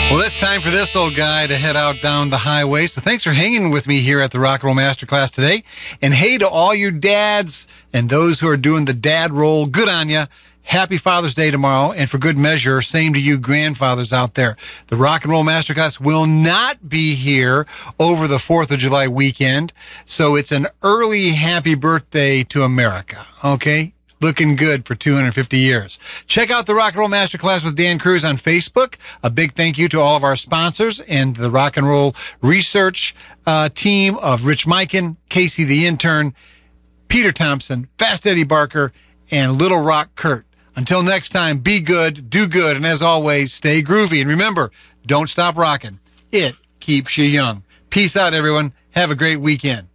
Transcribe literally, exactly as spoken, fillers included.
Well, it's time for this old guy to head out down the highway. So thanks for hanging with me here at the Rock and Roll Masterclass today. And hey to all you dads and those who are doing the dad role, good on you. Happy Father's Day tomorrow. And for good measure, same to you grandfathers out there. The Rock and Roll Masterclass will not be here over the fourth of July weekend. So it's an early happy birthday to America. Okay? Looking good for two hundred fifty years. Check out the Rock and Roll Masterclass with Dan Cruz on Facebook. A big thank you to all of our sponsors and the Rock and Roll Research uh, team of Rich Mikan, Casey the Intern, Peter Thompson, Fast Eddie Barker, and Little Rock Kurt. Until next time, be good, do good, and as always, stay groovy. And remember, don't stop rocking. It keeps you young. Peace out, everyone. Have a great weekend.